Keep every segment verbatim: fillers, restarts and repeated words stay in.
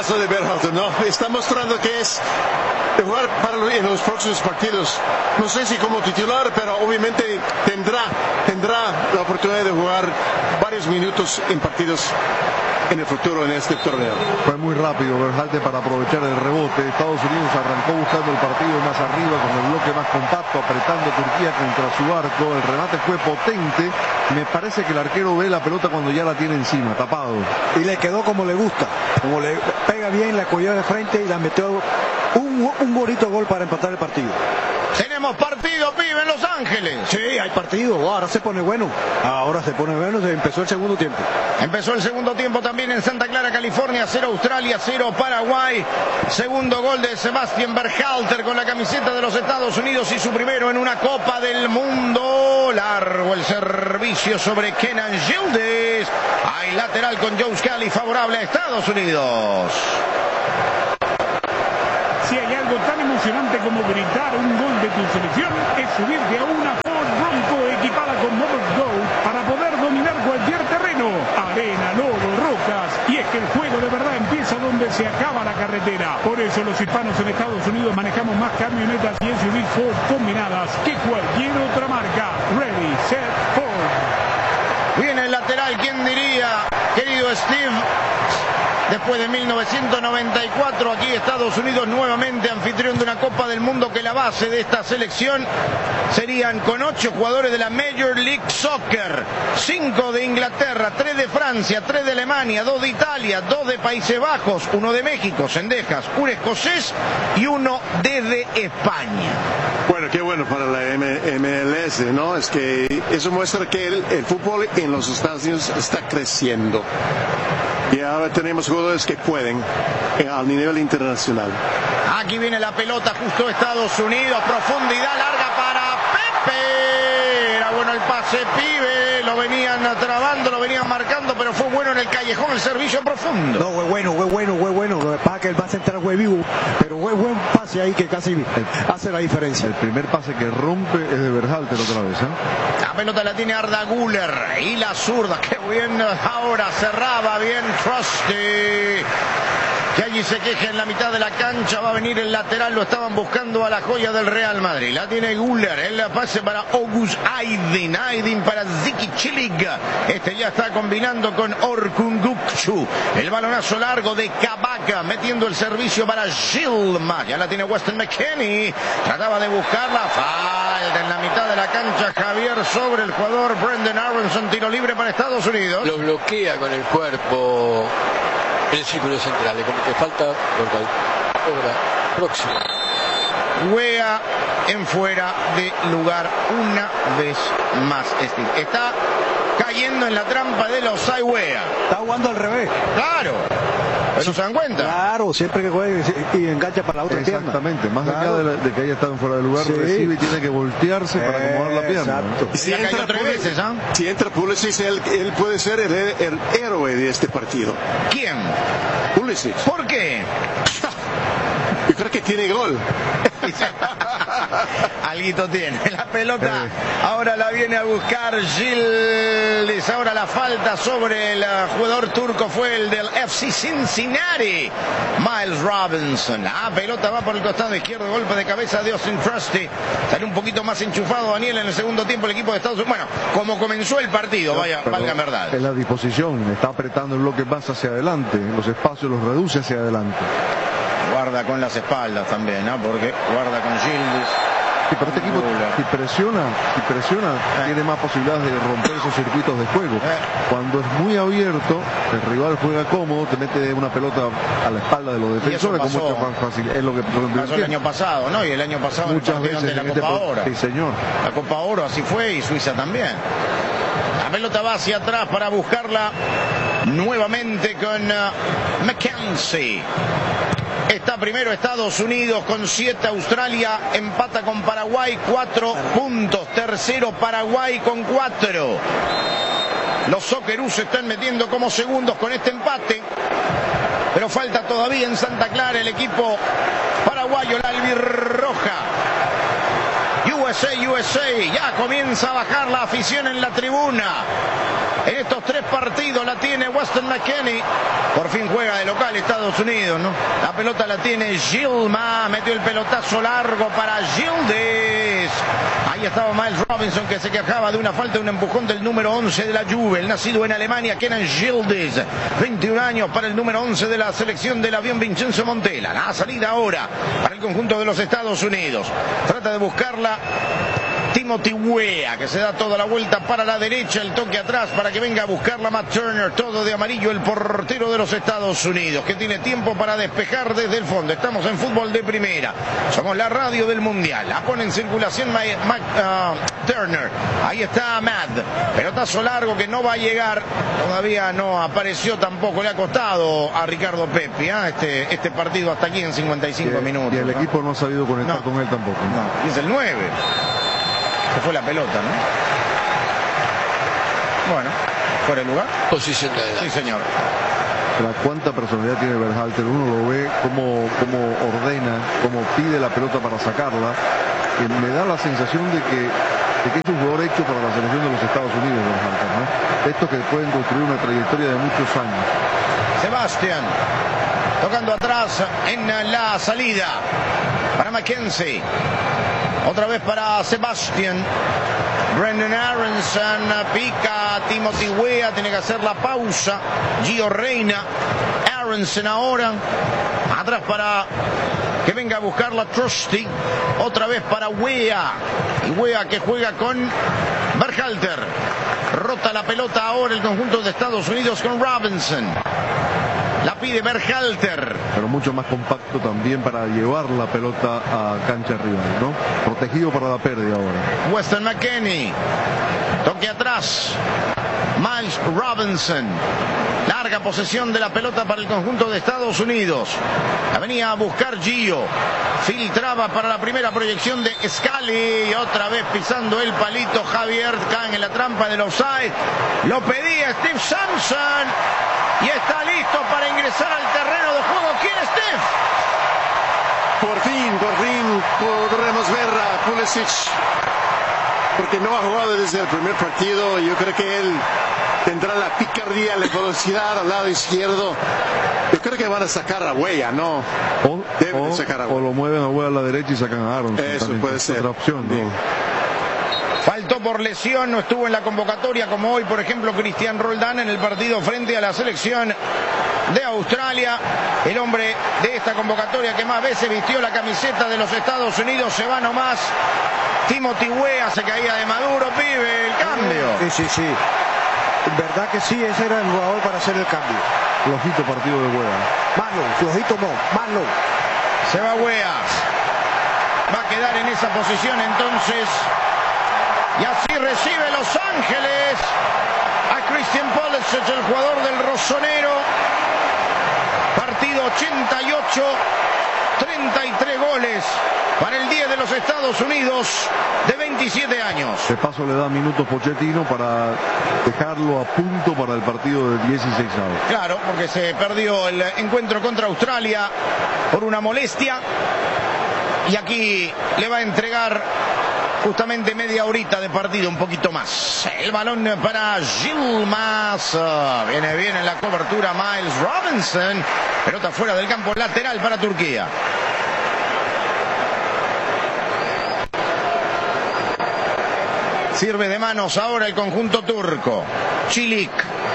caso de Berhalter, ¿no? Está mostrando que es de jugar para en los próximos partidos. No sé si como titular, pero obviamente tendrá, tendrá la oportunidad de jugar varios minutos en partidos en el futuro en este torneo. Fue muy rápido Berhalter para aprovechar el rebote. Estados Unidos arrancó buscando el partido más arriba con el bloque más compacto, apretando a Turquía contra su arco. El remate fue potente. Me parece que el arquero ve la pelota cuando ya la tiene encima, tapado. Y le quedó como le gusta, como le pega bien, la cogió de frente y la metió un, un bonito gol para empatar el partido. Tenemos partido, pibe, en Los Ángeles. Sí, hay partido. Oh, ahora se pone bueno. Ahora se pone bueno. Se empezó el segundo tiempo. Empezó el segundo tiempo también en Santa Clara, California. Cero Australia, cero Paraguay. Segundo gol de Sebastián Berhalter con la camiseta de los Estados Unidos y su primero en una Copa del Mundo. Largo el servicio sobre Kenan Yildiz. Hay lateral con Joe Scally favorable a Estados Unidos. Si hay algo tan emocionante como gritar un gol de tu selección, es subirte a una Ford Bronco equipada con Motor Go para poder dominar cualquier terreno, arena, lodo, rocas. Y es que el juego de verdad empieza donde se acaba la carretera. Por eso los hispanos en Estados Unidos manejamos más camionetas y S U Vs Ford combinadas que cualquier otra marca. Ready, set, Ford. Viene el lateral, ¿quién diría, querido Steve? Después de mil novecientos noventa y cuatro, aquí Estados Unidos nuevamente anfitrión de una Copa del Mundo, que la base de esta selección serían con ocho jugadores de la Major League Soccer, cinco de Inglaterra, tres de Francia, tres de Alemania, dos de Italia, dos de Países Bajos, uno de México, Cendejas, un escocés y uno desde España. Bueno, qué bueno para la M L S, ¿no? Es que eso muestra que el, el fútbol en los Estados Unidos está creciendo. Y ahora tenemos jugadores que pueden eh, al nivel internacional. Aquí viene la pelota justo Estados Unidos, profundidad larga para Pepe. Era bueno el pase, pibe, lo venían trabando, lo venían marcando, pero fue bueno en el callejón el servicio profundo. No, fue bueno, fue bueno, fue bueno. Lo que pasa es que el pase entrar fue vivo, pero fue buen pase ahí que casi hace la diferencia. El primer pase que rompe es de Berhalter otra vez, ¿eh? La pelota la tiene Arda Güler y la zurda, qué bien ahora cerraba bien Trusty, que allí se queja en la mitad de la cancha. Va a venir el lateral, lo estaban buscando a la joya del Real Madrid. La tiene Güler, el pase para August Aydin, Aydin para Ziki Çelik. Este ya está combinando con Orkun Gökçe. El balonazo largo de Kabak, metiendo el servicio para Gilma. Ya la tiene Weston McKennie, trataba de buscarla, falta en la mitad de la cancha Javier sobre el jugador Brendan Aronson. Tiro libre para Estados Unidos. Lo bloquea con el cuerpo en el círculo central, como que falta por obra próxima. Wea en fuera de lugar una vez más. Está cayendo en la trampa de los Wea. Está jugando al revés. Claro. ¿No se dan cuenta? Claro, siempre que juegue y engancha para la otra pierna. Exactamente, más claro. allá de, la, de que haya estado en fuera de lugar, sí. Recibe y tiene que voltearse para acomodar la pierna. Exacto. Si entra tres veces, ¿ah? Si entra Pulisic, él, él puede ser el, el héroe de este partido. ¿Quién? Pulisic. ¿Por qué? Yo creo que tiene gol. Alguito tiene. La pelota ahora la viene a buscar Gildiz. Ahora la falta sobre el jugador turco fue el del F C Cincinnati, Miles Robinson. Ah, pelota va por el costado izquierdo, golpe de cabeza de Austin Trusty. Salió un poquito más enchufado Daniel en el segundo tiempo el equipo de Estados Unidos. Bueno, como comenzó el partido, no, vaya, valga verdad. Es la disposición, está apretando el bloque más hacia adelante, los espacios los reduce hacia adelante. Guarda con las espaldas también, ¿no? Porque guarda con Gildiz. Sí, pero este equipo, si presiona, si presiona, eh. tiene más posibilidades de romper esos circuitos de juego. Eh. Cuando es muy abierto, el rival juega cómodo, te mete una pelota a la espalda de los defensores con mucho más fácil. Es lo que pasó el año pasado, ¿no? Y el año pasado muchas veces de la en Copa este Oro. Sí, señor. La Copa Oro así fue y Suiza también. La pelota va hacia atrás para buscarla nuevamente con uh, McKenzie. Está primero Estados Unidos con siete, Australia empata con Paraguay, cuatro puntos. Tercero Paraguay con cuatro. Los Socceroos se están metiendo como segundos con este empate. Pero falta todavía en Santa Clara el equipo paraguayo, la albirroja. U U S A, U S A. Ya comienza a bajar la afición en la tribuna. En estos tres partidos la tiene Weston McKennie. Por fin juega de local Estados Unidos, ¿no? La pelota la tiene Gilma. Metió el pelotazo largo para Gildes. Ahí estaba Miles Robinson, que se quejaba de una falta, un empujón del número once de la Juve. El nacido en Alemania, Kenan Gildes. veintiún años para el número once de la selección del avión Vincenzo Montella. La salida ahora para el conjunto de los Estados Unidos. Trata de buscarla Timothy Weah, que se da toda la vuelta para la derecha, el toque atrás para que venga a buscarla Matt Turner, todo de amarillo, el portero de los Estados Unidos, que tiene tiempo para despejar desde el fondo. Estamos en fútbol de primera, somos la radio del mundial. La pone en circulación Matt, Matt, uh, Turner, ahí está Matt, pelotazo largo que no va a llegar, todavía no apareció tampoco, le ha costado a Ricardo Pepi ¿eh? este, este partido hasta aquí en cincuenta y cinco y, minutos. Y el ¿no? equipo no ha sabido conectar no. con él tampoco. No, y es el nueve. Se fue la pelota, ¿no? Bueno, fuera de lugar. Posición de Sí, señor. Pero cuánta personalidad tiene Berhalter, uno lo ve cómo, cómo ordena, cómo pide la pelota para sacarla, que me da la sensación de que, de que es un jugador hecho para la selección de los Estados Unidos, Berhalter, ¿no? Estos que pueden construir una trayectoria de muchos años. Sebastián, tocando atrás en la salida para Mackenzie. Otra vez para Sebastián. Brendan Aronson pica a Timothy Weah, tiene que hacer la pausa. Gio Reyna. Aronson ahora. Atrás para que venga a buscar la Trusty. Otra vez para Weah. Y Weah que juega con Berhalter. Rota la pelota ahora el conjunto de Estados Unidos con Robinson. La pide Berhalter. Pero mucho más compacto también para llevar la pelota a cancha rival, ¿no? Protegido para la pérdida ahora. Weston McKennie. Toque atrás. Miles Robinson. Larga posesión de la pelota para el conjunto de Estados Unidos. La venía a buscar Gio. Filtraba para la primera proyección de Scali. Otra vez pisando el palito Javier. Caen en la trampa del offside. Lo pedía Steve Sampson. Y está listo para ingresar al terreno de juego. ¿Quién es Steve? Por fin, por fin podremos ver a Pulisic, porque no ha jugado desde el primer partido. Yo creo que él tendrá la picardía, la velocidad al lado izquierdo. Yo creo que van a sacar a Weah, ¿no? O, Deben o, sacar a o lo mueven a Weah a la derecha y sacan a Aronson. Eso también, puede es ser. Otra opción, ¿no? Faltó por lesión, no estuvo en la convocatoria como hoy, por ejemplo, Cristian Roldán en el partido frente a la selección de Australia. El hombre de esta convocatoria que más veces vistió la camiseta de los Estados Unidos se va nomás. Timothy Weah se caía de Maduro, pibe, el cambio. Sí, sí, sí. Verdad que sí, ese era el jugador para hacer el cambio. Flojito partido de Weah. Malo, flojito no, malo. Se va Weah. Va a quedar en esa posición entonces. Y así recibe Los Ángeles a Christian Pulisic, el jugador del Rossonero. Partido ochenta y ocho, treinta y tres goles para el diez de los Estados Unidos de veintisiete años. De paso le da minutos Pochettino para dejarlo a punto para el partido del dieciséis. Claro, porque se perdió el encuentro contra Australia por una molestia. Y aquí le va a entregar justamente media horita de partido, un poquito más. El balón para Gilmas. Viene bien en la cobertura Miles Robinson. Pelota fuera del campo, lateral para Turquía. Sirve de manos ahora el conjunto turco. Çelik.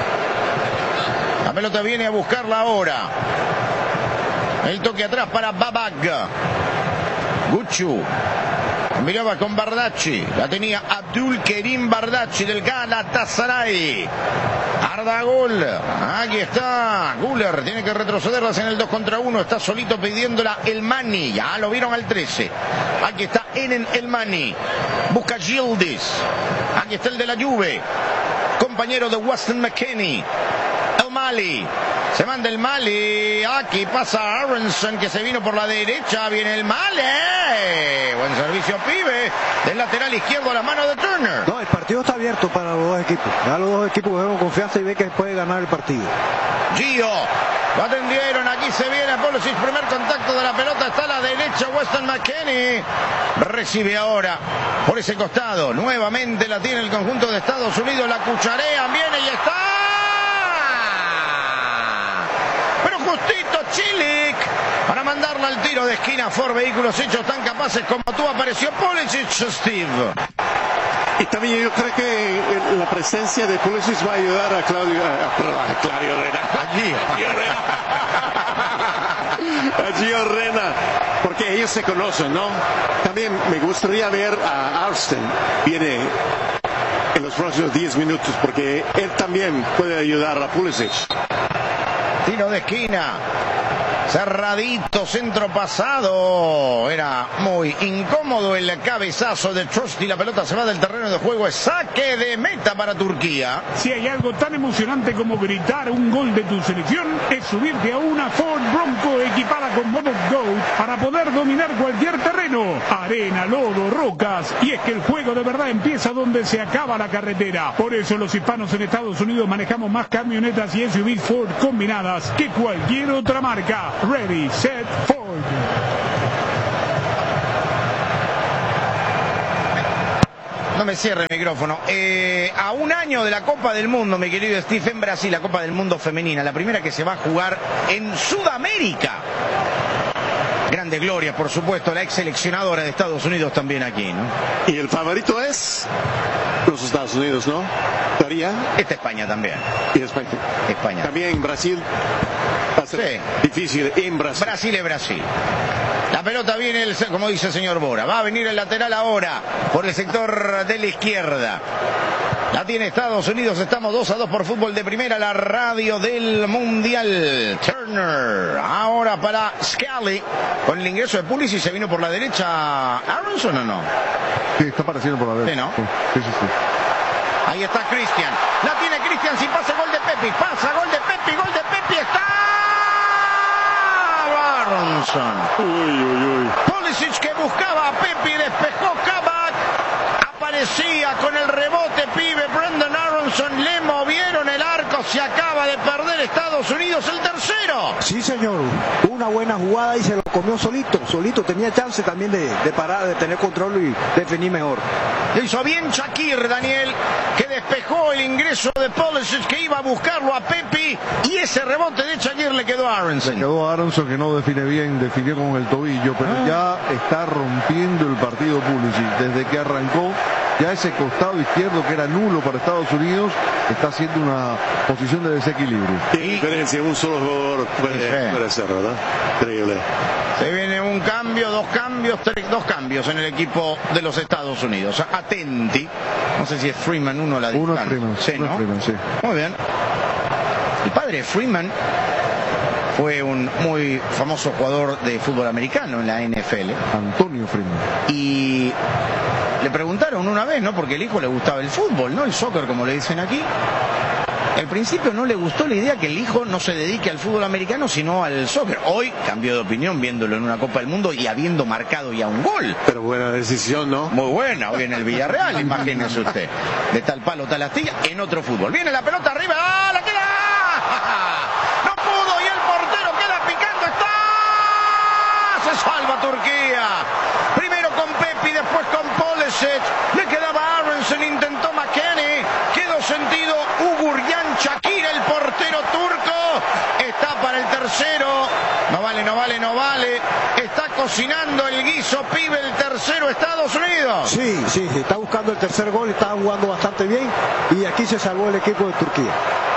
La pelota viene a buscarla ahora. El toque atrás para Babag. Gucciu. Miraba con Bardacci. La tenía Abdülkerim Bardacci del Galatasaray. Arda Gol. Aquí está. Güler tiene que retrocederlas en el dos contra uno. Está solito pidiéndola el Mani. Ya lo vieron al trece. Aquí está Enen el Mani. Busca Gildis. Aquí está el de la Juve. Compañero de Weston McKennie. El Mali. Se manda el Mali. Aquí pasa Aronson, que se vino por la derecha. Viene el Mali. Buen servicio, pibe. Del lateral izquierdo a la mano de Turner. No, el partido está abierto para los dos equipos. Ya los dos equipos vemos confianza y ve que puede ganar el partido. Gio. Lo atendieron. Aquí se viene Pulisic. Primer contacto de la pelota. Está a la derecha. Weston McKennie. Recibe ahora por ese costado. Nuevamente la tiene el conjunto de Estados Unidos. La cucharean. Viene y está. Pero justito Chilik para mandarla al tiro de esquina. Ford Vehículos hechos tan capaces como tú. Apareció Pulisic, Steve. Y también yo creo que la presencia de Pulisic va a ayudar a Claudio, a, a Claudio Rena. Allí. A Gio Reyna, porque ellos se conocen, ¿no? También me gustaría ver a Austin, viene en los próximos diez minutos, porque él también puede ayudar a Pulisic. Tiro de esquina. Cerradito, centro pasado. Era muy incómodo el cabezazo de Trusty. La pelota se va del terreno de juego. Es saque de meta para Turquía. Si hay algo tan emocionante como gritar un gol de tu selección, es subirte a una Ford Bronco equipada con Motor Go para poder dominar cualquier terreno. Arena, lodo, rocas. Y es que el juego de verdad empieza donde se acaba la carretera. Por eso los hispanos en Estados Unidos manejamos más camionetas y S U Vs Ford combinadas que cualquier otra marca. Ready, set, Ford. No me cierre el micrófono. Eh, a un año de la Copa del Mundo, mi querido Steve, en Brasil, la Copa del Mundo femenina, la primera que se va a jugar en Sudamérica. Grande gloria, por supuesto, la ex seleccionadora de Estados Unidos también aquí, ¿no? Y el favorito es los Estados Unidos, ¿no? Daría. Esta España también. Y España. España. También Brasil. Va a ser Sí. difícil en Brasil. Brasil es Brasil. La pelota viene, el, como dice el señor Bora. Va a venir el lateral ahora por el sector de la izquierda. La tiene Estados Unidos. Estamos dos a dos por Fútbol de Primera, la radio del Mundial. Turner. Ahora para Scally. Con el ingreso de Pulisic se vino por la derecha. ¿Aronson o no? Sí, está apareciendo por la derecha. Sí, ¿no? Sí, sí, sí. Ahí está Cristian. La tiene Cristian sin pase. Gol de Pepi. Pasa. Gol de Pepi. Gol de Pepi. Está. Aronson. Uy, uy, uy. Pulisic que buscaba a Pepi. Despejó Kabak. Aparecía con el rebote, pibe. Brendan Aronson. Le movieron el arco. Se acaba de perder Estados Unidos el tercero. Sí, señor. Una buena jugada y se lo comió solito. Solito tenía chance también de, de parar, de tener control y definir mejor. Lo hizo bien Shakir, Daniel, que despejó el ingreso de Pulisic, que iba a buscarlo a Pepi, y ese rebote de Shakir le quedó a Aronson. Le quedó a Aronson, que no define bien, definió con el tobillo, pero Ah. ya está rompiendo el partido Pulisic. Desde que arrancó, ya ese costado izquierdo que era nulo para Estados Unidos, está haciendo una posición de desequilibrio. Qué diferencia, un solo jugador puede, Sí. puede ser, ¿verdad? Increíble. Se viene un cambio, dos cambios, tres, dos cambios en el equipo de los Estados Unidos. Atenti, no sé si es Freeman uno a la Uno es distancia. Freeman, Sí, uno es ¿no? Freeman, sí. Muy bien. El padre de Freeman fue un muy famoso jugador de fútbol americano en la N F L. Antonio Freeman. Y le preguntaron una vez, ¿no? Porque el hijo le gustaba el fútbol, ¿no? El soccer, como le dicen aquí. Al principio no le gustó la idea que el hijo no se dedique al fútbol americano, sino al soccer. Hoy cambió de opinión viéndolo en una Copa del Mundo y habiendo marcado ya un gol. Pero buena decisión, ¿no? Muy buena, hoy en el Villarreal, imagínese usted. De tal palo, tal astilla, en otro fútbol. Viene la pelota arriba, ¡ah, la queda! No pudo y el portero queda picando, ¡está! Se salva Turquía. Primero con Pepi, después con Pulisic. Le quedaba Aronson, intentó McKennie. Quedó sentido Uguryan Shakir, el portero turco. Está para el tercero. No vale, no vale, no vale. Está cocinando el guiso, pibe, el tercero Estados Unidos. Sí, sí, sí, está buscando el tercer gol, está jugando bastante bien y aquí se salvó el equipo de Turquía.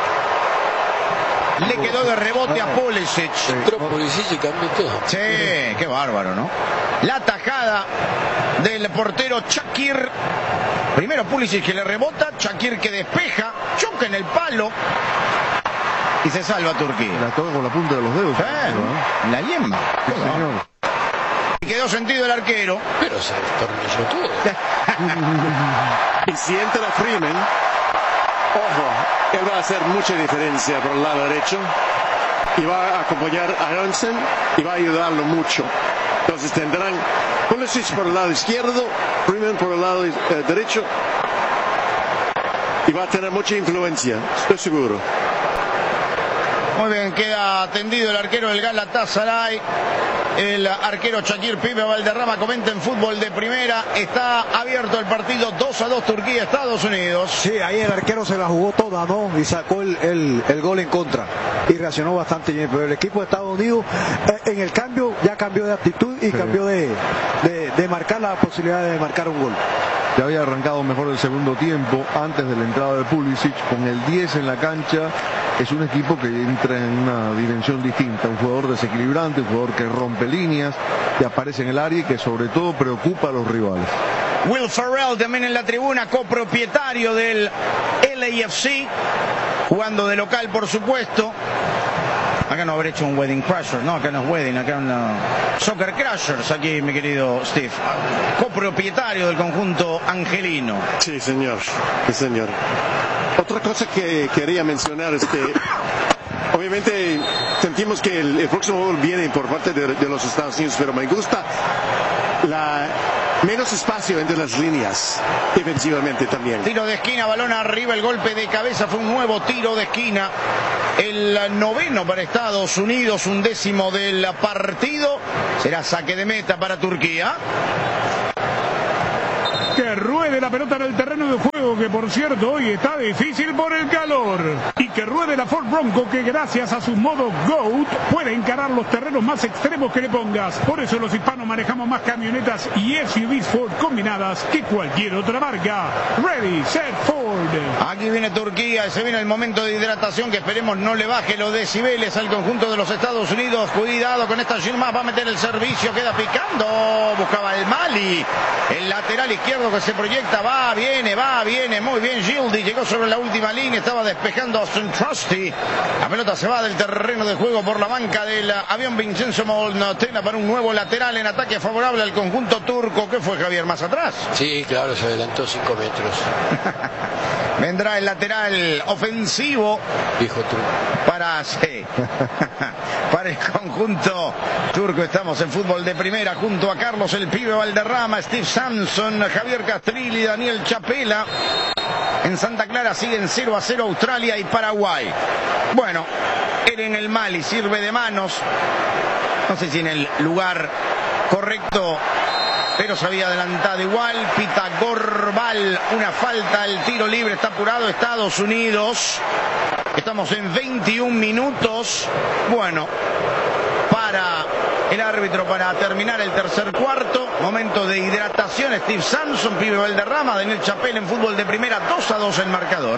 Le quedó de rebote a Pulisic. Entró Pulisic y cambió todo. Sí, qué bárbaro, ¿no? La tajada del portero Shakir. Primero Pulisic que le rebota, Shakir que despeja, choca en el palo y se salva Turquía. La toca con la punta de los dedos. Sí, ¿no? la yema. Sí, señor. Y quedó sentido el arquero. Pero se destornilló todo. Y si entra Freeman, ojo, él va a hacer mucha diferencia por el lado derecho. y va a acompañar a Aronson y va a ayudarlo mucho. Entonces tendrán Pulisic por el lado izquierdo, Freeman por el lado eh, derecho, y va a tener mucha influencia, estoy seguro. Muy bien, queda atendido el arquero del Galatasaray. El arquero Shakir Pibe Valderrama comenta en Fútbol de Primera. Está abierto el partido, dos a dos Turquía, Estados Unidos. Sí, ahí el arquero se la jugó toda, ¿no? Y sacó el, el, el gol en contra. Y reaccionó bastante bien. Pero el equipo de Estados Unidos, eh, en el cambio, ya cambió de actitud y sí. cambió de, de, de marcar la posibilidad de marcar un gol. Ya había arrancado mejor el segundo tiempo, antes de la entrada de Pulisic, con el diez en la cancha. Es un equipo que entra en una dimensión distinta, un jugador desequilibrante, un jugador que rompe líneas, que aparece en el área y que sobre todo preocupa a los rivales. Will Ferrell también en la tribuna, copropietario del L A F C, jugando de local por supuesto. Acá no habré hecho un Wedding Crashers, no, acá no es Wedding, acá no. Soccer Crashers, aquí mi querido Steve. Copropietario del conjunto angelino. Sí, señor, sí, señor. Otra cosa que quería mencionar es que obviamente sentimos que el, el próximo gol viene por parte de, de los Estados Unidos, pero me gusta la menos espacio entre las líneas defensivamente también. Tiro de esquina, balón arriba, el golpe de cabeza fue un nuevo tiro de esquina. El noveno para Estados Unidos, un décimo del partido. Será saque de meta para Turquía. Que ruede la pelota en el terreno de juego, que por cierto hoy está difícil por el calor. Y que ruede la Ford Bronco, que gracias a su modo GOAT puede encarar los terrenos más extremos que le pongas. Por eso los hispanos manejamos más camionetas y S U Vs Ford combinadas que cualquier otra marca. Ready, set, Ford. Aquí viene Turquía, se viene el momento de hidratación, que esperemos no le baje los decibeles al conjunto de los Estados Unidos. Cuidado con esta Yilmaz, va a meter el servicio, queda picando, buscaba el Mali, el lateral izquierdo que se proyecta, va, viene, va, viene, muy bien Gildi, llegó sobre la última línea, estaba despejando a Austin Trusty, la pelota se va del terreno de juego por la banca del avión Vincenzo Moltena para un nuevo lateral en ataque favorable al conjunto turco. ¿Qué fue, Javier, más atrás? Sí, claro, se adelantó cinco metros. Vendrá el lateral ofensivo. Hijo turco. Para, sí, para el conjunto turco. Estamos en Fútbol de Primera junto a Carlos el Pibe Valderrama, Steve Samson, Javier Castrilli, Daniel Chapela. En Santa Clara siguen cero a cero Australia y Paraguay. Bueno, Eren el Mali sirve de manos. No sé si en el lugar correcto, pero se había adelantado igual. Pita Gorbal, una falta, el tiro libre está apurado Estados Unidos. Estamos en veintiún minutos. Bueno, para el árbitro para terminar el tercer cuarto. Momento de hidratación. Steve Samson, Pibe Valderrama, Daniel Chapela en Fútbol de Primera. dos a dos el marcador.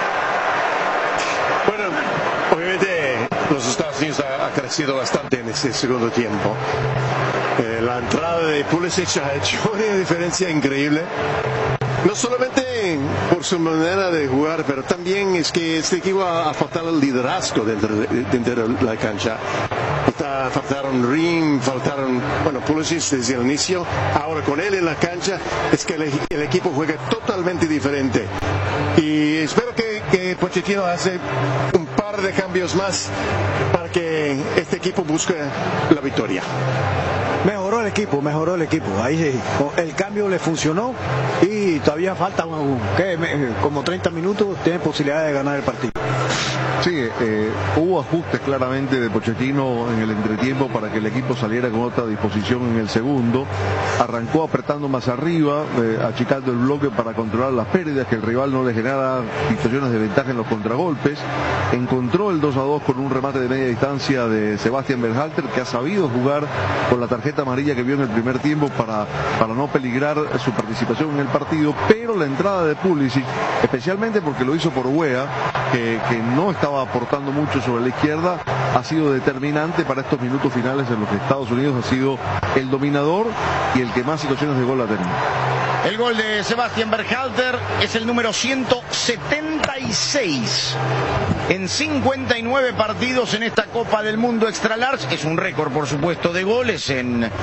Bueno, obviamente los Estados Unidos ha, ha crecido bastante en este segundo tiempo. Eh, la entrada de Pulisic ha hecho una diferencia increíble. No solamente por su manera de jugar, pero también es que este equipo ha, ha faltado el liderazgo dentro de, dentro de la cancha. Falta, faltaron Rim, faltaron, bueno, Pulisic desde el inicio. Ahora con él en la cancha es que el, el equipo juega totalmente diferente. Y espero que, que Pochettino hace un par de cambios más para que este equipo busque la victoria. Mejoró el equipo, mejoró el equipo. Ahí el cambio le funcionó y todavía falta ¿qué? como treinta minutos, tiene posibilidad de ganar el partido. Sí, eh, hubo ajustes claramente de Pochettino en el entretiempo para que el equipo saliera con otra disposición en el segundo. Arrancó apretando más arriba, eh, achicando el bloque para controlar las pérdidas, que el rival no le genera situaciones de ventaja en los contragolpes. Encontró el dos a dos con un remate de media distancia de Sebastian Berhalter, que ha sabido jugar con la tarjeta amarilla que vio en el primer tiempo para, para no peligrar su participación en el partido. Pero la entrada de Pulisic, especialmente porque lo hizo por Weah, que, que no estaba aportando mucho sobre la izquierda, ha sido determinante para estos minutos finales en los que Estados Unidos ha sido el dominador y el que más situaciones de gol ha tenido. El gol de Sebastian Berhalter es el número ciento setenta y seis en cincuenta y nueve partidos en esta Copa del Mundo Extra Large. Es un récord, por supuesto, de goles en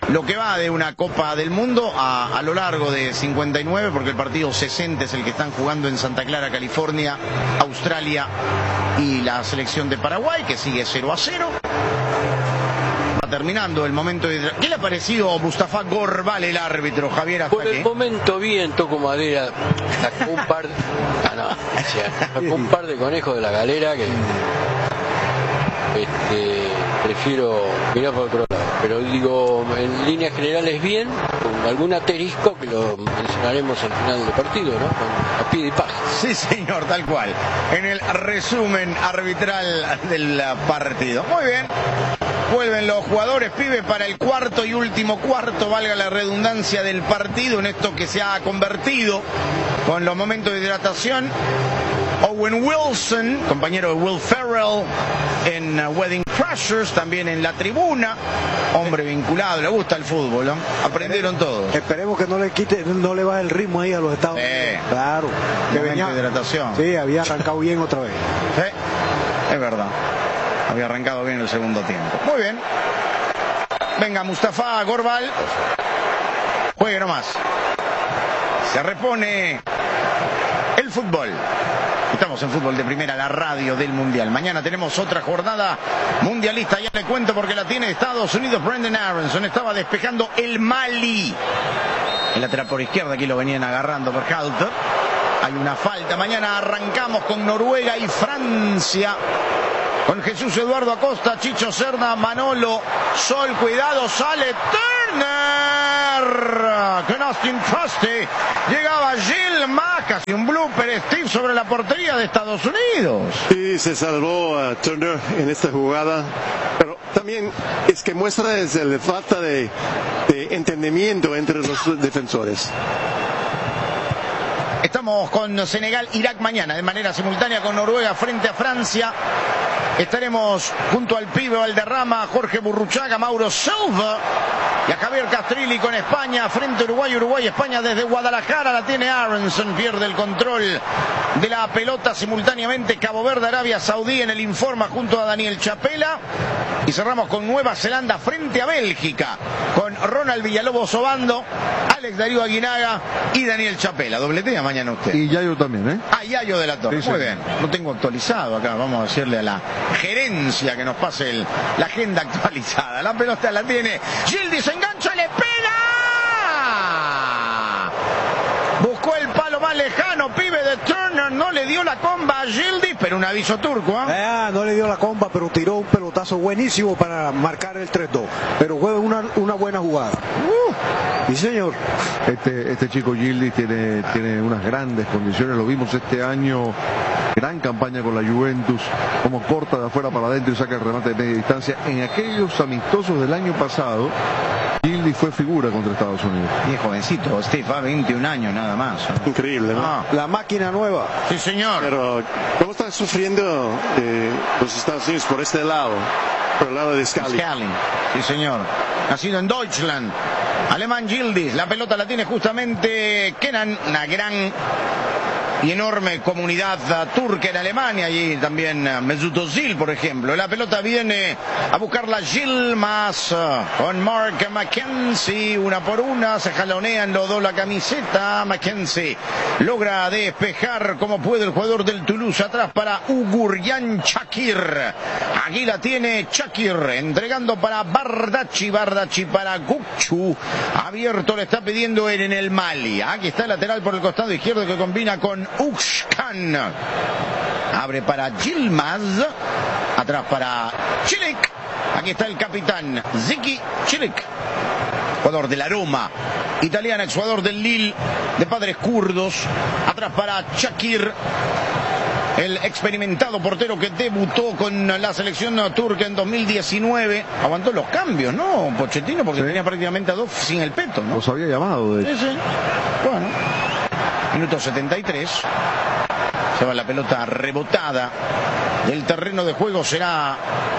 lo que va de una Copa del Mundo a, a lo largo de cincuenta y nueve, porque el partido sesenta es el que están jugando en Santa Clara, California, Australia y la selección de Paraguay, que sigue cero a cero. Va terminando el momento de... ¿Qué le ha parecido Mustafa Gorbal, el árbitro, Javier? Hasta Por el aquí? momento bien, toco madera, sacó un par de... Ah, no, o sea, sacó un par de conejos de la galera que este, prefiero mirar por otro lado. Pero digo, en líneas generales bien, con algún asterisco que lo mencionaremos al final del partido, ¿no? Con, a pie de página. Sí, señor, tal cual. En el resumen arbitral del partido. Muy bien. Vuelven los jugadores, pibe, para el cuarto y último cuarto, valga la redundancia del partido, en esto que se ha convertido con los momentos de hidratación. Owen Wilson, compañero de Will Ferrell en uh, Wedding Crashers, también en la tribuna, hombre vinculado, le gusta el fútbol, ¿no? Aprendieron todos. Esperemos que no le quite, no le baje el ritmo ahí a los Estados Unidos. Sí. Claro. Que Momento venía, de hidratación. sí, había arrancado bien otra vez. Sí, es verdad. Había arrancado bien el segundo tiempo. Muy bien. Venga, Mustafa Gorbal. Juegue nomás. Se repone el fútbol. Estamos en Fútbol de Primera, la radio del Mundial. Mañana tenemos otra jornada mundialista. Ya le cuento porque la tiene Estados Unidos. Brendan Aronson estaba despejando el Mali. El lateral por izquierda, aquí lo venían agarrando por Halter. Hay una falta. Mañana arrancamos con Noruega y Francia. Con Jesús Eduardo Acosta, Chicho Serna, Manolo, Sol, cuidado, sale Turner. Con Austin Trusty. Llegaba Gilma, casi un blooper, Steve, sobre la portería de Estados Unidos. Sí, se salvó a Turner en esta jugada, pero también es que muestra desde la falta de, de entendimiento entre los defensores. Estamos con Senegal, Irak mañana, de manera simultánea con Noruega frente a Francia. Estaremos junto al pibe Valderrama, Jorge Burruchaga, Mauro Silva y a Javier Castrilli con España frente a Uruguay. Uruguay, España desde Guadalajara, la tiene Aronson, pierde el control de la pelota simultáneamente. Cabo Verde, Arabia Saudí en el Informa junto a Daniel Chapela. Y cerramos con Nueva Zelanda frente a Bélgica, con Ronald Villalobos Obando, Alex Darío Aguinaga y Daniel Chapela. Dobletea mañana usted. Y Yayo también, ¿eh? Ah, Yayo de la Torre. Sí, Muy sí. bien. Lo tengo actualizado acá. Vamos a decirle a la gerencia que nos pase el, la agenda actualizada. La pelota la tiene Gildi, se engancha, le pega. Buscó el palo más lejano, pibe de Turner, no le dio la comba a Gildi, pero un aviso turco, ¿eh? Ah, no le dio la comba, pero tiró un pelotazo buenísimo para marcar el tres dos. Pero fue una, una buena jugada. Uh, sí, señor. Este, este chico Gildi tiene, tiene unas grandes condiciones, lo vimos este año, gran campaña con la Juventus, como corta de afuera para adentro y saca el remate de media distancia. En aquellos amistosos del año pasado, Gildi fue figura contra Estados Unidos. Y es jovencito, Steve, a veintiún años nada más. Increíble, ¿no? Ah, La máquina nueva. sí, señor. Pero, ¿cómo están sufriendo eh, los Estados Unidos por este lado? Por el lado de Scali. Scali, sí, señor. Nacido en Deutschland. Alemán Gildis, la pelota la tiene justamente Kenan, una gran y enorme comunidad uh, turca en Alemania, y también uh, Mesut Özil, por ejemplo. La pelota viene a buscarla Yilmaz uh, con Mark McKenzie, una por una, se jalonean los dos la camiseta. McKenzie logra despejar como puede el jugador del Toulouse, atrás para Uguryan Chakir. Aquí la tiene Chakir, entregando para Bardacci, Bardacci para Gukchu. Abierto le está pidiendo en el Mali. Aquí está el lateral por el costado izquierdo que combina con Uxkan. Abre para Yilmaz. Atrás para Chilik. Aquí está el capitán Ziki Chilik, jugador de la Roma italiana, exjugador del Lille, de padres kurdos. Atrás para Chakir, el experimentado portero que debutó con la selección turca en dos mil diecinueve. Aguantó los cambios, ¿no, Pochettino? Porque sí, tenía prácticamente a dos sin el peto, ¿no? Los había llamado, de hecho. Sí, sí. Bueno, minuto setenta y tres. Se va la pelota rebotada del terreno de juego. Será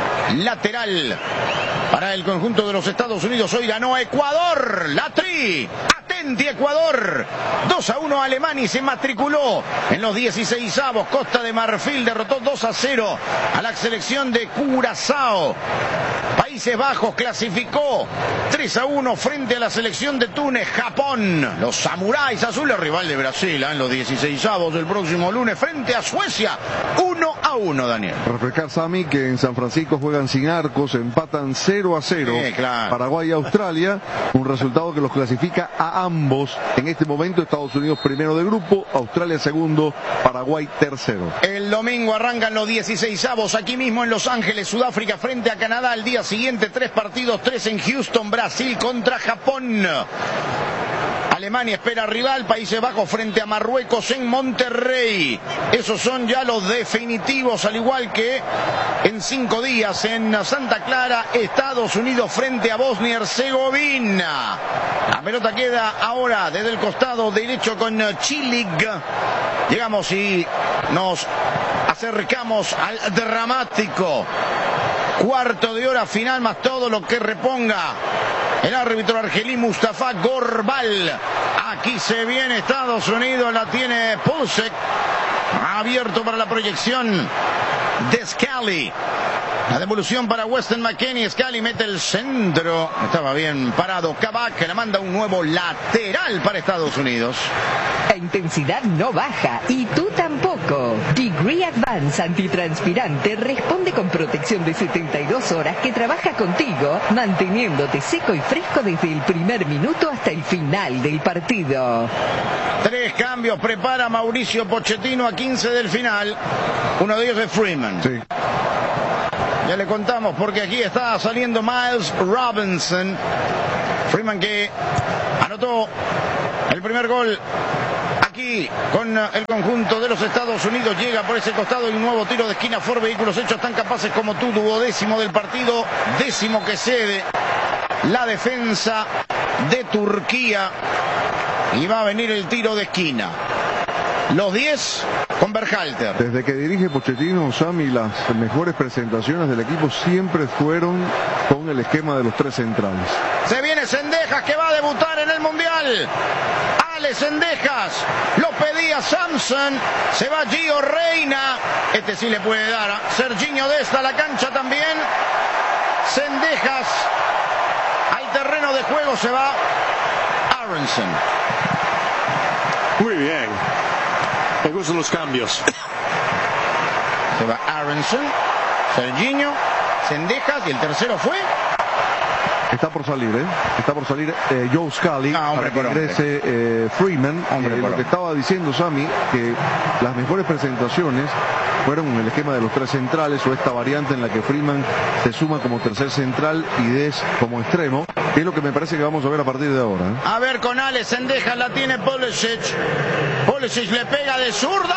lateral para el conjunto de los Estados Unidos. Hoy ganó Ecuador. La Tri. Atenti Ecuador. dos a uno Alemania y se matriculó en los dieciseisavos. Costa de Marfil derrotó dos a cero a la selección de Curazao. País Países Bajos clasificó tres a uno frente a la selección de Túnez. Japón, los samuráis azules, rival de Brasil, en los dieciseisavos del próximo lunes frente a Suecia, uno a uno, Daniel. Refrescar, Sami, que en San Francisco juegan sin arcos, empatan cero a cero. Sí, claro. Paraguay y Australia, un resultado que los clasifica a ambos. En este momento Estados Unidos primero de grupo, Australia segundo, Paraguay tercero. El domingo arrancan los dieciseisavos aquí mismo en Los Ángeles, Sudáfrica frente a Canadá. Al día siguiente tres partidos, tres en Houston, Brasil contra Japón. Alemania espera rival, Países Bajos frente a Marruecos en Monterrey. Esos son ya los definitivos, al igual que en cinco días en Santa Clara, Estados Unidos frente a Bosnia y Herzegovina. La pelota queda ahora desde el costado derecho con Chilig. Llegamos y nos acercamos al dramático cuarto de hora final, más todo lo que reponga el árbitro argelí Mustafa Gorbal. Aquí se viene Estados Unidos, la tiene Pulsek. Abierto para la proyección de Scally. La devolución para Weston McKennie. Scally mete el centro. Estaba bien parado Kabak, que la manda un nuevo lateral para Estados Unidos. La intensidad no baja y tú tampoco. Degree Advance antitranspirante responde con protección de setenta y dos horas que trabaja contigo, manteniéndote seco y fresco desde el primer minuto hasta el final del partido. Tres cambios prepara Mauricio Pochettino a quince del final. Uno de ellos es Freeman. Sí. Ya le contamos porque aquí está saliendo Miles Robinson. Freeman que anotó el primer gol aquí con el conjunto de los Estados Unidos. Llega por ese costado y un nuevo tiro de esquina. Ford Vehículos Hechos tan capaces como tú. Duodécimo del partido, décimo que cede la defensa de Turquía. Y va a venir el tiro de esquina. Los diez con Berhalter. Desde que dirige Pochettino, Sami, las mejores presentaciones del equipo siempre fueron con el esquema de los tres centrales. Se viene Cendejas, que va a debutar en el Mundial. Ale Cendejas, lo pedía Samson. Se va Gio Reina. Este sí le puede dar a Serginho Desta a la cancha también. Cendejas al terreno de juego, se va Aronson. Muy bien. Me gustan los cambios. Se va Aronson, Serginho, Cendejas y el tercero fue... Está por salir, ¿eh? Está por salir eh, Joe Scally Ah, hombre, para que por hombre. ingrese eh, Freeman. Hombre, Eh, por lo que hombre. estaba diciendo Sami, que las mejores presentaciones fueron en el esquema de los tres centrales, o esta variante en la que Freeman se suma como tercer central y Des como extremo, que es lo que me parece que vamos a ver a partir de ahora, ¿eh? A ver con Ale Cendejas, la tiene Pulisic. Pulisic le pega de zurda.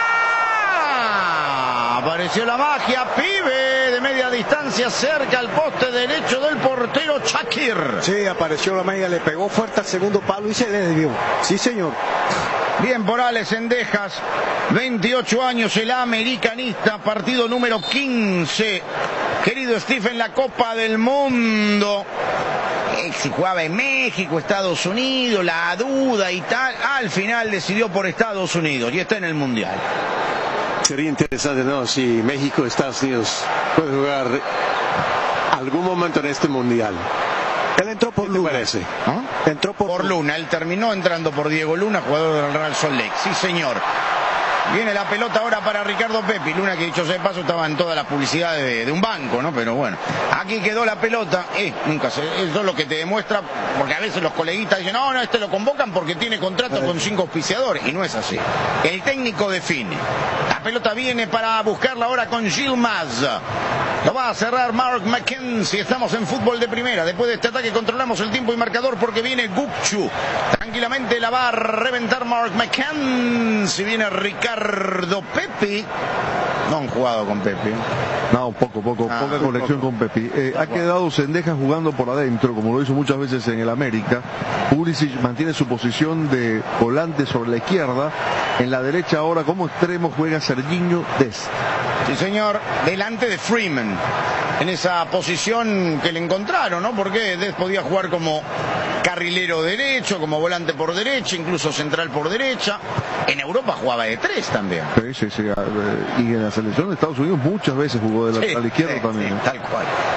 Apareció la magia, pibe de media distancia cerca al poste derecho del portero Shakir. Sí, apareció la media, le pegó fuerte al segundo palo y se le desvió. Sí, señor. Bien por Ale Cendejas, veintiocho años, el americanista, partido número quince. Querido Steve, en la Copa del Mundo. Eh, Si jugaba en México, Estados Unidos, la duda y tal. Al final decidió por Estados Unidos y está en el Mundial. Sería interesante, ¿no? Si México, Estados Unidos puede jugar algún momento en este mundial. Él entró por ¿Qué te Luna. parece? ¿Ah? Entró por, Por Luna, él terminó entrando por Diego Luna, jugador del Real Salt Lake. Sí, señor. Viene la pelota ahora para Ricardo Pepi. Luna, que dicho sea de paso, estaba en todas las publicidades de, de un banco, ¿no? Pero bueno, aquí quedó la pelota. Eh, nunca sé, eso es lo que te demuestra, porque a veces los coleguitas dicen, no, no, este lo convocan porque tiene contrato con cinco auspiciadores. Y no es así. El técnico define. La pelota viene para buscarla ahora con Gilmaz. Lo va a cerrar Mark McKenzie. Estamos en fútbol de primera. Después de este ataque controlamos el tiempo y marcador porque viene Gukchu. Tranquilamente la va a reventar Mark McKenzie. Viene Ricardo Pepi. No han jugado con Pepi. No, poco, poco, Ah, poca muy conexión poco. con Pepi. Eh, ha quedado Cendejas jugando por adentro, como lo hizo muchas veces en el América. Pulisic mantiene su posición de volante sobre la izquierda. En la derecha ahora como extremo juega Serginho Dest. Sí, señor. Delante de Freeman. En esa posición que le encontraron, ¿no? Porque Des podía jugar como carrilero derecho, como volante por derecha, incluso central por derecha. En Europa jugaba de tres también. Sí, sí, sí. eh, Y en la selección de Estados Unidos muchas veces jugó de lateral Sí, izquierdo sí, también. sí, ¿eh? tal cual.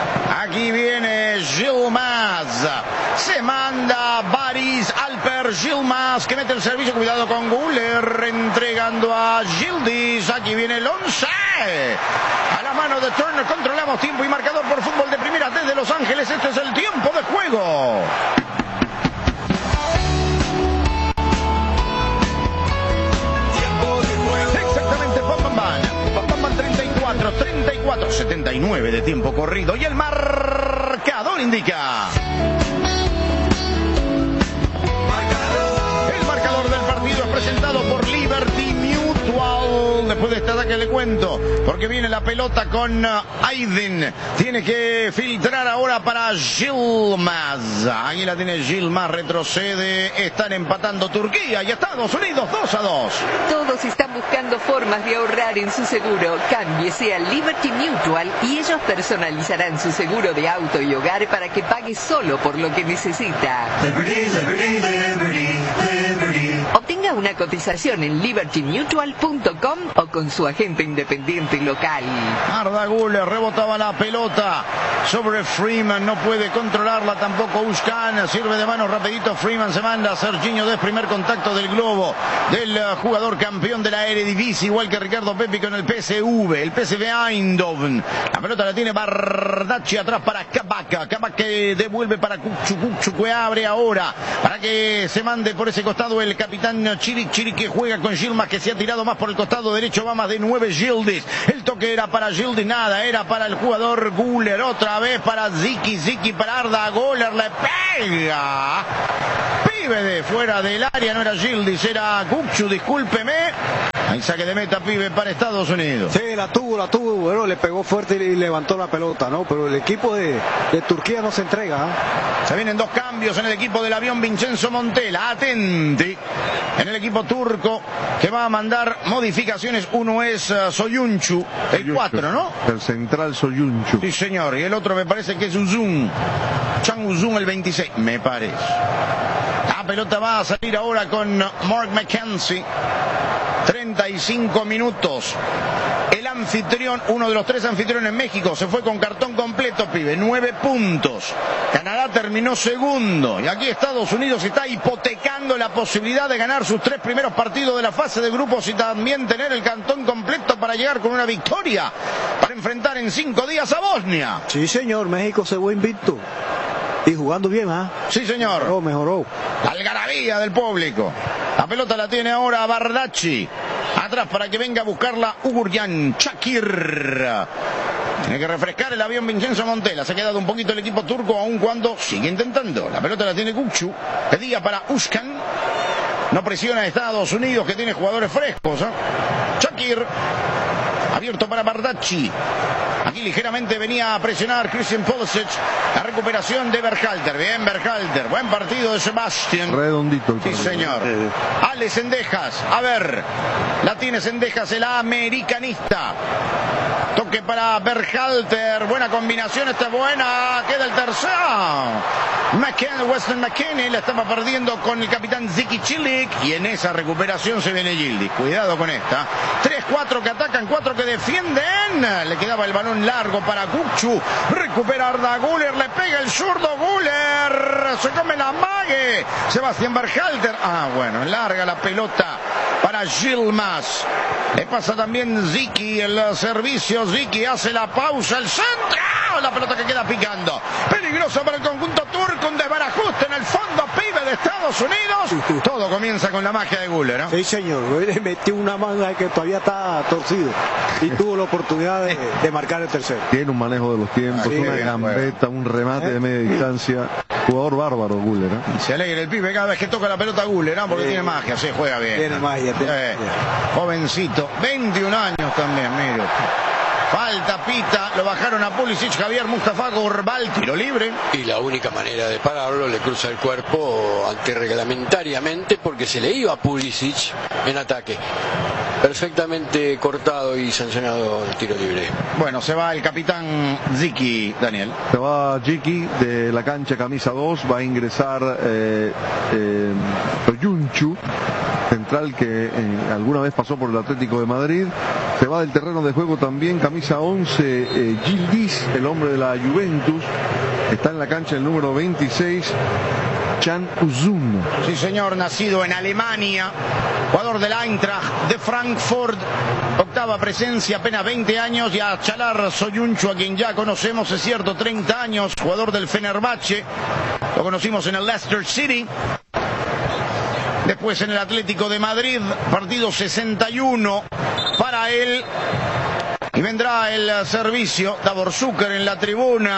Aquí viene Yilmaz. Se manda Baris Alper Yilmaz, que mete el servicio. Cuidado con Guller, entregando a Yildiz. Aquí viene el once. A la mano de Turner. Controlamos tiempo y marcador por Fútbol de Primera desde Los Ángeles. Este es el tiempo de juego. Exactamente, Pam Pam Pam. Pam Pam Pam, treinta y cuatro, treinta y cuatro, setenta y nueve de tiempo corrido. Y el marcador indica. El marcador del partido es presentado por Liberty Mutual. Después de este ataque le cuento, porque viene la pelota con Aydin. Tiene que filtrar ahora para Yilmaz. Ahí la tiene Yilmaz, retrocede. Están empatando Turquía y Estados Unidos dos a dos. Todos están buscando formas de ahorrar en su seguro. Cámbiese a Liberty Mutual y ellos personalizarán su seguro de auto y hogar para que pague solo por lo que necesita. Liberty, Liberty, Liberty, Liberty. Obtenga una cotización en liberty mutual punto com o con su agente independiente local. Arda Güler rebotaba la pelota sobre Freeman, no puede controlarla tampoco Uzcan, sirve de mano rapidito Freeman, se manda a Serginho Dest, primer contacto del globo del jugador campeón de la Eredivisie, igual que Ricardo Pepi con el P S V, el P S V Eindhoven. La pelota la tiene Bardacci atrás para Kabak, Kabak que devuelve para Kukçu, Kukçu que abre ahora para que se mande por ese costado el capitán Çelik, Çelik que juega con Yilmaz, que se ha tirado más por el costado derecho, va más de nueve Yildiz. El toque era para Yildiz, nada, era para el jugador Güler, otra vez para Ziki, Ziki para Arda Güler, le pega. Pibe de fuera del área, no era Yildiz, era Kukçu, discúlpeme. Ahí saque de meta, pibe, para Estados Unidos. Sí, la tuvo, la tuvo, bueno, le pegó fuerte y levantó la pelota, ¿no? Pero el equipo de, de Turquía no se entrega, ¿eh? Se vienen dos cambios en el equipo del avión Vincenzo Montella, atenti. En el equipo turco, que va a mandar modificaciones. Uno es uh, Soyuncu, el cuatro, ¿no? El central Soyuncu. Sí, señor. Y el otro me parece que es Uzun. Chan Uzun, el veintiséis, me parece. La pelota va a salir ahora con Mark McKenzie. treinta y cinco minutos. El anfitrión, uno de los tres anfitriones en México, se fue con cartón completo, pibe. Nueve puntos. Canadá terminó segundo. Y aquí Estados Unidos está hipotecando la posibilidad de ganar sus tres primeros partidos de la fase de grupos y también tener el cartón completo para llegar con una victoria. Para enfrentar en cinco días a Bosnia. Sí, señor. México se fue invicto. Y jugando bien, ¿ah? ¿eh? Sí, señor. Mejoró, mejoró. La algarabía del público. La pelota la tiene ahora Bardacci. Atrás para que venga a buscarla Uğurcan Çakır. Tiene que refrescar el avión Vincenzo Montella. Se ha quedado un poquito el equipo turco, aun cuando sigue intentando. La pelota la tiene Kukçu. Pedía para Uzcan. No presiona a Estados Unidos, que tiene jugadores frescos, ¿eh? Çakır. Abierto para Bardacci. Aquí ligeramente venía a presionar Christian Pulisic. La recuperación de Berhalter. Bien, Berhalter. Buen partido de Sebastián. Redondito el Sí, partido. señor. Eh. Ale Zendejas. A ver. La tiene Zendejas, el americanista. Toque para Berhalter. Buena combinación. Esta es buena. Queda el tercero. McKenna, Weston McKenna la estaba perdiendo con el capitán Ziki Çelik. Y en esa recuperación se viene Yildiz. Cuidado con esta. tres cuatro que atacan, cuatro que defienden. Le quedaba el balón largo para Kukçu. Recupera Arda Güler. Le pega el zurdo Güler. Se come la mague. Sebastián Berhalter. Ah, bueno, larga la pelota para Yilmaz. Le pasa también Ziki, el servicio. Ziki hace la pausa, el centro. La pelota que queda picando. Peligroso para el conjunto turco. Un desbarajuste en el fondo, pibe de Estados Unidos. Todo comienza con la magia de Güler, ¿no? Sí, señor. Le metió una manga que todavía está torcido. Y tuvo la oportunidad de, de marcar el tercero. Tiene un manejo de los tiempos, Sí, una bien, gambeta, un remate de media distancia. Jugador bárbaro, Güler, ¿eh? Se alegra el pibe cada vez que toca la pelota Güler, ¿no? Porque Sí. tiene magia, se juega bien. Tiene magia, tiene Eh, magia. Jovencito, veintiún años también, mire. Falta, pita, lo bajaron a Pulisic, Javier Mustafa Gorbal, tiro libre. Y la única manera de pararlo, le cruza el cuerpo antirreglamentariamente porque se le iba a Pulisic en ataque. Perfectamente cortado y sancionado el tiro libre. Bueno, se va el capitán Ziki, Daniel. Se va Jiki de la cancha, camisa dos, va a ingresar eh, eh, Soyuncu, central que eh, alguna vez pasó por el Atlético de Madrid. Se va del terreno de juego también, camisa once, eh, Yildiz, el hombre de la Juventus. Está en la cancha el número veintiséis, Can Uzun. Sí, señor, nacido en Alemania, jugador del Eintracht de Frankfurt, octava presencia, apenas veinte años, y a Chalar Soyuncu, a quien ya conocemos, es cierto, treinta años, jugador del Fenerbahce, lo conocimos en el Leicester City, después en el Atlético de Madrid, partido sesenta y uno para él, y vendrá el servicio, Davor Zucker en la tribuna.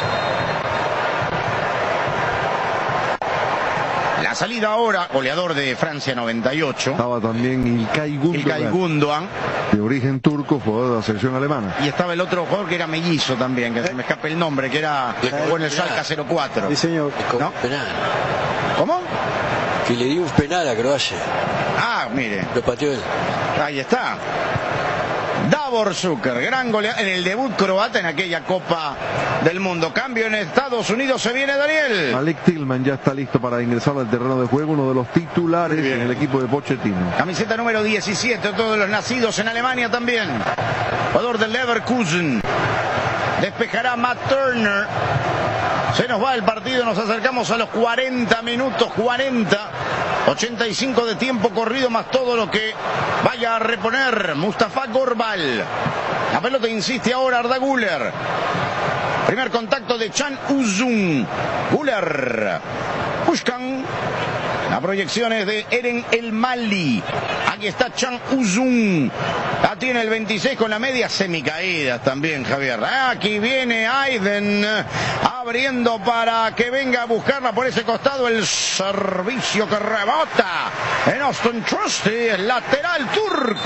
La salida ahora, goleador de Francia noventa y ocho. Estaba también Ilkay Gundogan, Ilkay Gundogan, de origen turco, jugador de la selección alemana. y estaba el otro jugador que era mellizo también, que se me escape el nombre, que era jugó en el Schalke cero cuatro. Sí, señor. ¿No? Penal. ¿Cómo? Que le dio un penal a Croacia. Ah, mire, Lo pateó él. ahí está. Davor Zucker, gran goleador en el debut croata en aquella Copa del Mundo. Cambio en Estados Unidos, se viene Daniel. Malik Tillman ya está listo para ingresar al terreno de juego, uno de los titulares en el equipo de Pochettino. Camiseta número diecisiete, todos los nacidos en Alemania también. Jugador del Leverkusen. Despejará Matt Turner. Se nos va el partido, nos acercamos a los cuarenta minutos, cuarenta. ochenta y cinco de tiempo corrido más todo lo que vaya a reponer Mustafa Gorbal. La pelota insiste ahora Arda Güler. Primer contacto de Can Uzun. Güler. Buscan. La proyección es de Eren El Mali. Aquí está Can Uzun. La tiene el veintiséis con la media semicaídas también, Javier. Aquí viene Aiden abriendo para que venga a buscarla por ese costado. El servicio que rebota en Austin Trusty, el lateral turco.